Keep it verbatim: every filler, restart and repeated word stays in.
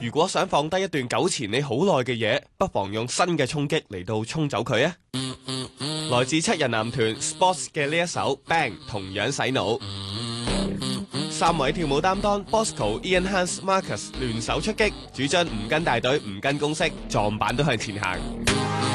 如果想放低一段糾纏你好耐嘅嘢，不妨用新嘅衝擊嚟到沖走佢啊！來自七人男團 Sports 嘅呢一首 Bang 同樣洗腦，三位跳舞擔當 Bosco、Ian Hans、Marcus 聯手出擊，主張唔跟大隊唔跟公式，撞板都向前行。